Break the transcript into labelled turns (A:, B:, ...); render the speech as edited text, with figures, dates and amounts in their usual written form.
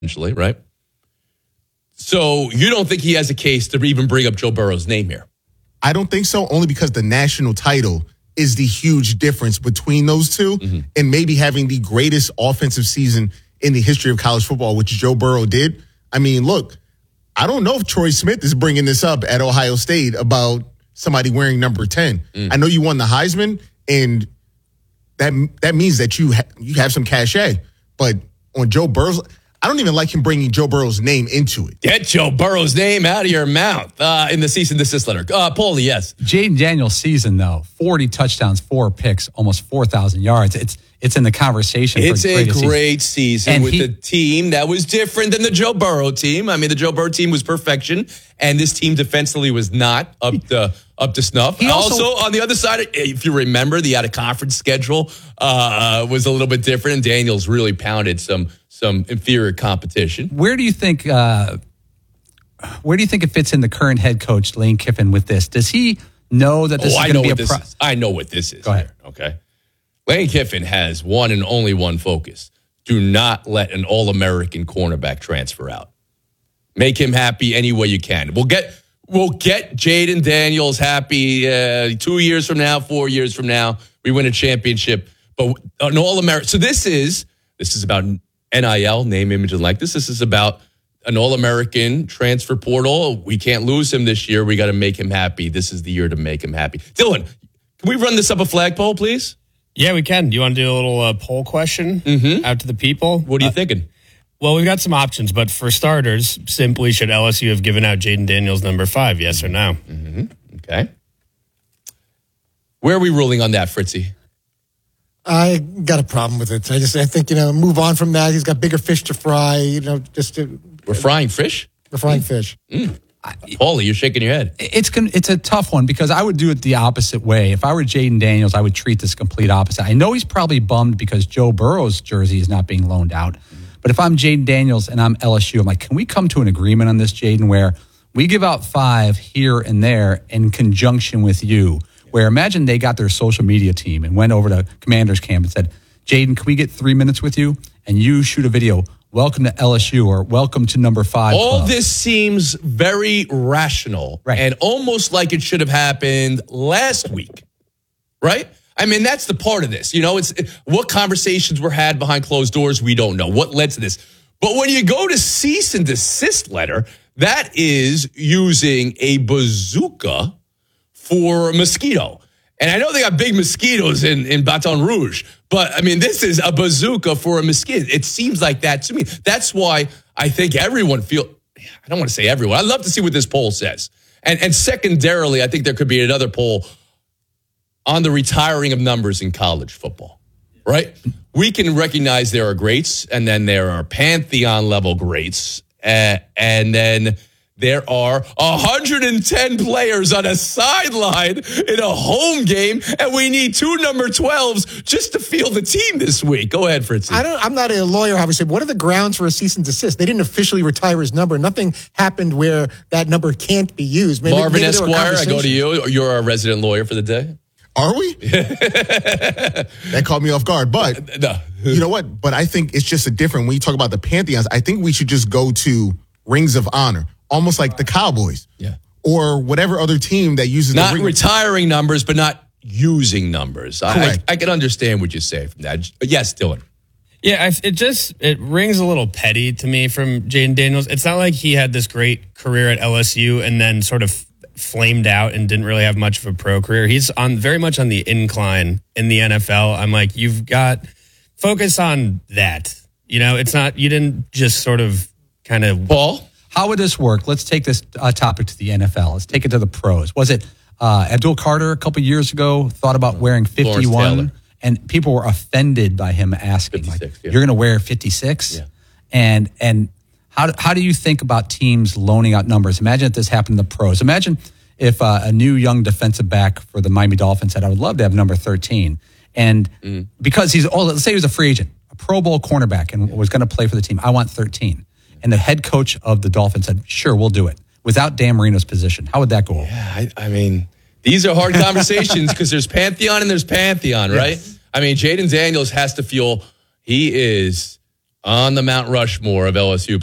A: essentially, right? So you don't think he has a case to even bring up Joe Burrow's name here?
B: I don't think so, only because the national title is the huge difference between those two, and maybe having the greatest offensive season in the history of college football, which Joe Burrow did. I mean, look, I don't know if Troy Smith is bringing this up at Ohio State about somebody wearing number 10. I know you won the Heisman, and that means that you have some cachet. But on Joe Burrow's, I don't even like him bringing Joe Burrow's name into it.
A: Get Joe Burrow's name out of your mouth in the cease and desist letter. Paulie, yes.
C: Jayden Daniels' season, though, 40 touchdowns, 4 picks, almost 4,000 yards. It's in the conversation.
A: It's a great season with a team that was different than the Joe Burrow team. I mean, the Joe Burrow team was perfection, and this team defensively was not up to snuff. Also, on the other side, if you remember, the out-of-conference schedule was a little bit different, and Daniels really pounded some inferior competition.
C: Where do you think it fits in the current head coach, Lane Kiffin, with this? Does he know that this is going to be a process?
A: I know what this is.
C: Go ahead.
A: Here, okay. Lane Kiffin has one and only one focus. Do not let an All-American cornerback transfer out. Make him happy any way you can. We'll get Jayden Daniels happy 2 years from now, 4 years from now. We win a championship. But an All-American. So this is about NIL, name, image, and likeness. This is about an All-American transfer portal. We can't lose him this year. We got to make him happy. This is the year to make him happy. Dylan, can we run this up a flagpole, please?
D: Yeah, we can. Do you want to do a little poll question out to the people?
A: What are you thinking?
D: Well, we've got some options, but for starters, simply should LSU have given out Jayden Daniels number 5, yes or no?
A: Okay. Where are we ruling on that, Fritzy?
E: I got a problem with it. I think, move on from that. He's got bigger fish to fry,
A: We're frying fish?
E: We're frying fish.
A: Paulie, you're shaking your head.
C: It's a tough one because I would do it the opposite way. If I were Jayden Daniels, I would treat this complete opposite. I know he's probably bummed because Joe Burrow's jersey is not being loaned out. But if I'm Jayden Daniels and I'm LSU, I'm like, can we come to an agreement on this, Jayden, where we give out 5 here and there in conjunction with you? Where imagine they got their social media team and went over to Commander's camp and said, Jayden, can we get 3 minutes with you? And you shoot a video, welcome to LSU or welcome to number 5
A: All
C: club.
A: this seems very rational and almost like it should have happened last week, right? I mean, that's the part of this. It's what conversations were had behind closed doors, we don't know. What led to this? But when you go to cease and desist letter, that is using a bazooka for a mosquito. And I know they got big mosquitoes in Baton Rouge, but I mean, this is a bazooka for a mosquito. It seems like that to me. That's why I think I don't want to say everyone. I'd love to see what this poll says. And secondarily, I think there could be another poll on the retiring of numbers in college football, right? We can recognize there are greats, and then there are Pantheon-level greats, and then there are 110 players on a sideline in a home game, and we need 2 number 12s just to field the team this week. Go ahead, Fritzy.
E: I'm not a lawyer, obviously. What are the grounds for a cease and desist? They didn't officially retire his number. Nothing happened where that number can't be used.
A: Marvin Esquire, I go to you. You're our resident lawyer for the day.
B: Are we? That caught me off guard. But
A: no.
B: You know what? But I think it's just when you talk about the Pantheons, I think we should just go to Rings of Honor, almost like the Cowboys.
A: Yeah.
B: Or whatever other team that uses
A: not retiring numbers, but not using numbers.
B: Correct.
A: I can understand what you say from that. Yes, Dylan.
D: Yeah, it rings a little petty to me from Jayden Daniels. It's not like he had this great career at LSU and then sort of flamed out and didn't really have much of a pro career. He's very much on the incline in the NFL. I'm like, you've got focus on that. It's not, you didn't just sort of kind of.
A: Paul?
C: How would this work? Let's take this topic to the NFL. Let's take it to the pros. Was it Abdul Carter a couple years ago thought about wearing 51 and people were offended by him asking,
A: 56,
C: you're going to wear 56?
A: Yeah.
C: And how do you think about teams loaning out numbers? Imagine if this happened to the pros. Imagine if a new young defensive back for the Miami Dolphins said, I would love to have number 13. And because let's say he was a free agent, a Pro Bowl cornerback and was going to play for the team. I want 13. And the head coach of the Dolphins said, sure, we'll do it. Without Dan Marino's position. How would that go over?
A: Yeah, I mean, these are hard conversations because there's Pantheon and there's Pantheon, right? I mean, Jayden Daniels has to feel he is on the Mount Rushmore of LSU